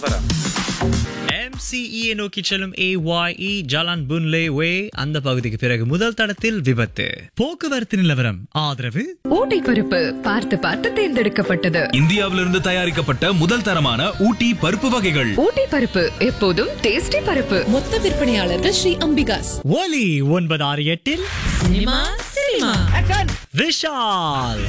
MCE நோக்கி செல்லும் AYE Jalan புன்லே வே அந்த பகுதிக்கு பிறகு முதல் தடத்தில் விபத்து. போக்குவரத்து நிலவரம் ஆதரவு ஊட்டி பருப்பு பார்த்து பார்த்து தேர்ந்தெடுக்கப்பட்டது. இந்தியாவிலிருந்து தயாரிக்கப்பட்ட முதல் தரமான ஊட்டி பருப்பு வகைகள். ஊட்டி பருப்பு எப்போதும் டேஸ்டி பருப்பு. மொத்த விற்பனையாளர்கள் ஸ்ரீ அம்பிகாஸ். ஒலி 968 சினிமா சினிமா விஷால்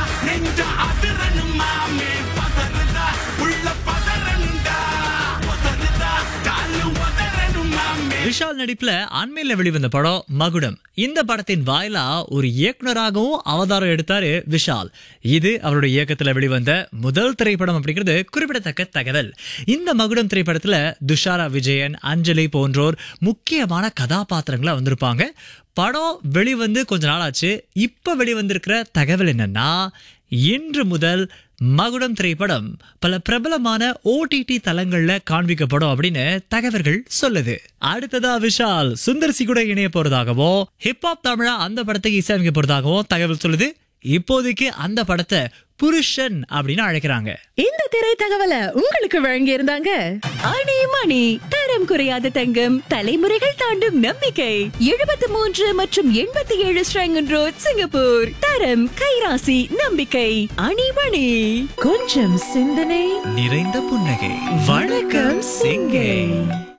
விஷால் நடிப்புல அண்மையில வெளிவந்த படம் மகுடம். இந்த படத்தின் வாயிலா ஒரு இயக்குனராகவும் அவதாரம் எடுத்தாரு விஷால். இது அவருடைய இயக்கத்துல வெளிவந்த முதல் திரைப்படம் அப்படிங்கிறது குறிப்பிடத்தக்க தகவல். இந்த மகுடம் திரைப்படத்துல துஷாரா விஜயன், அஞ்சலி போன்றோர் முக்கியமான கதாபாத்திரங்களா வந்திருப்பாங்க. படம் வெளிவந்து கொஞ்ச நாள் ஆச்சு. இப்ப வெளிவந்திருக்கிற தகவல் என்னன்னா, இன்று முதல் மகுடம் திரைப்படம் பல பிரபலமான OTT தளங்கள்ல காண்பிக்கப்படும் அப்படின்னு தகவல்கள் சொல்லுது. அடுத்ததா விஷால் சுந்தர்சி கூட இணைய போறதாகவும் ஹிப்ஹாப் தமிழா அந்த படத்துக்கு இசையமைக்க போறதாகவும் தகவல் சொல்லுது. இப்போதைக்கு அந்த படத்தை புருஷன் அப்படின்னு அழைக்கிறாங்க. இந்த திரை தகவலை உங்களுக்கு வழங்கி இருந்தாங்க ஆணி மணி. தரம் குறையாத தங்கம், தலைமுறைகள் தாண்டும் நம்பிக்கை. 73 மற்றும் 87 ஸ்ரங்கன் ரோட், சிங்கப்பூர். தரம், கைராசி, நம்பிக்கை. அணி மணி. கொஞ்சம் சிந்தனை நிறைந்த புன்னகை. வணக்கம் சிங்கை.